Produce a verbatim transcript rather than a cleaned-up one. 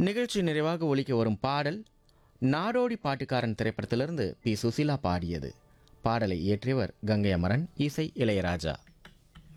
நிகழ்ச்சி நிறைவாக ஒலிக்க வரும் பாடல் நாடோடி பாட்டுக்காரன் திரைப்படத்திலிருந்து பி சுசீலா பாடியது. பாடலை இயற்றியவர் கங்கை அமரன், இசை இளையராஜா.